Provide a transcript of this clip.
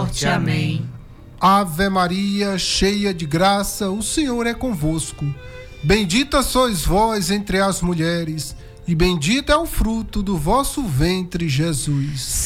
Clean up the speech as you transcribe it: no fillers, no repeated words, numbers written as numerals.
morte. Amém. Ave Maria, cheia de graça, o Senhor é convosco. Bendita sois vós entre as mulheres, e bendito é o fruto do vosso ventre, Jesus.